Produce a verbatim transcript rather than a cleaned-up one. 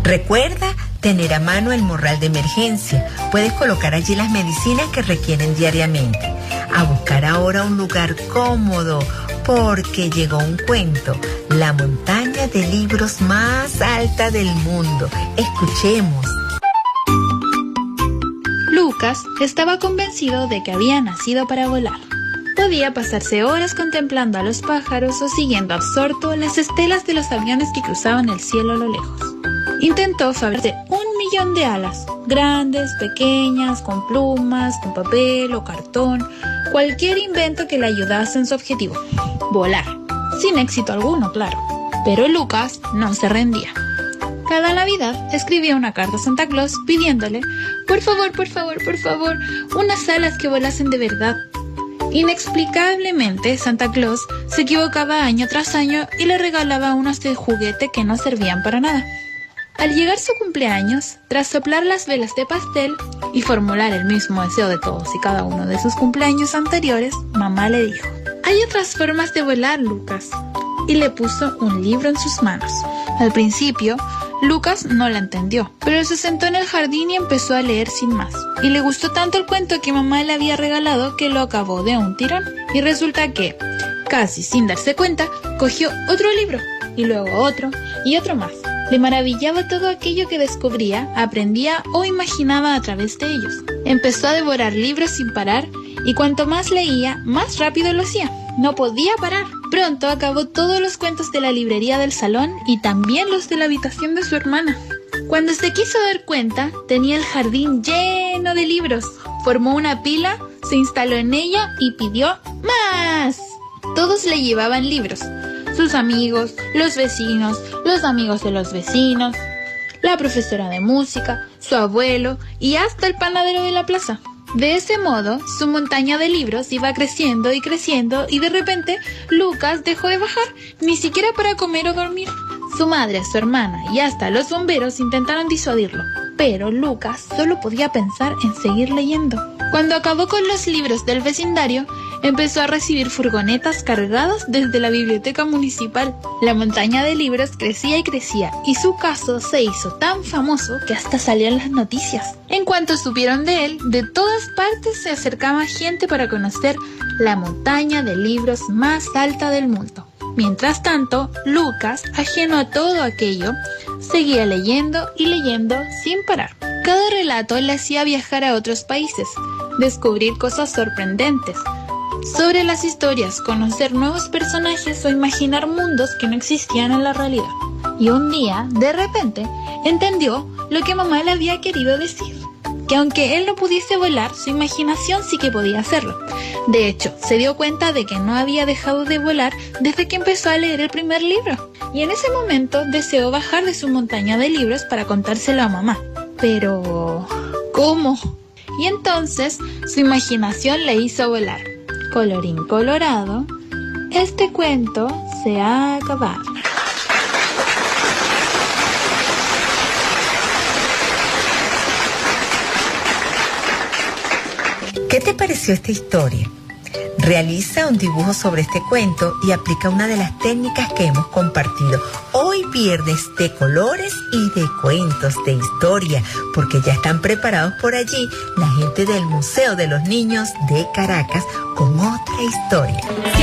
Recuerda tener a mano el morral de emergencia. Puedes colocar allí las medicinas que requieren diariamente. A buscar ahora un lugar cómodo, porque llegó un cuento, la montaña de libros más alta del mundo. Escuchemos. Lucas estaba convencido de que había nacido para volar. Podía pasarse horas contemplando a los pájaros o siguiendo absorto las estelas de los aviones que cruzaban el cielo a lo lejos. Intentó fabricarse un millón de alas, grandes, pequeñas, con plumas, con papel o cartón, cualquier invento que le ayudase en su objetivo, volar. Sin éxito alguno, claro. Pero Lucas no se rendía. Cada Navidad escribía una carta a Santa Claus pidiéndole, por favor, por favor, por favor, unas alas que volasen de verdad. Inexplicablemente, Santa Claus se equivocaba año tras año y le regalaba unos de juguete que no servían para nada. Al llegar su cumpleaños, tras soplar las velas de pastel y formular el mismo deseo de todos y cada uno de sus cumpleaños anteriores, mamá le dijo, hay otras formas de volar, Lucas, y le puso un libro en sus manos. Al principio, Lucas no la entendió, pero se sentó en el jardín y empezó a leer sin más. Y le gustó tanto el cuento que mamá le había regalado que lo acabó de un tirón. Y resulta que, casi sin darse cuenta, cogió otro libro, y luego otro, y otro más. Le maravillaba todo aquello que descubría, aprendía o imaginaba a través de ellos. Empezó a devorar libros sin parar, y cuanto más leía, más rápido lo hacía. No podía parar. Pronto acabó todos los cuentos de la librería del salón y también los de la habitación de su hermana. Cuando se quiso dar cuenta, tenía el jardín lleno de libros. Formó una pila, se instaló en ella y pidió más. Todos le llevaban libros. Sus amigos, los vecinos, los amigos de los vecinos, la profesora de música, su abuelo y hasta el panadero de la plaza. De ese modo, su montaña de libros iba creciendo y creciendo y de repente Lucas dejó de bajar, ni siquiera para comer o dormir. Su madre, su hermana y hasta los bomberos intentaron disuadirlo, pero Lucas solo podía pensar en seguir leyendo. Cuando acabó con los libros del vecindario, empezó a recibir furgonetas cargadas desde la biblioteca municipal. La montaña de libros crecía y crecía, y su caso se hizo tan famoso que hasta salió en las noticias. En cuanto supieron de él, de todas partes se acercaba gente para conocer la montaña de libros más alta del mundo. Mientras tanto, Lucas, ajeno a todo aquello, seguía leyendo y leyendo sin parar. Cada relato le hacía viajar a otros países, descubrir cosas sorprendentes sobre las historias, conocer nuevos personajes o imaginar mundos que no existían en la realidad. Y un día, de repente, entendió lo que mamá le había querido decir, que aunque él no pudiese volar, su imaginación sí que podía hacerlo. De hecho, se dio cuenta de que no había dejado de volar desde que empezó a leer el primer libro. Y en ese momento deseó bajar de su montaña de libros para contárselo a mamá. Pero, ¿cómo? Y entonces, su imaginación le hizo volar. Colorín colorado, este cuento se ha acabado. ¿Qué te pareció esta historia? Realiza un dibujo sobre este cuento y aplica una de las técnicas que hemos compartido. Hoy viernes de colores y de cuentos, de historia, porque ya están preparados por allí la gente del Museo de los Niños de Caracas con otra historia.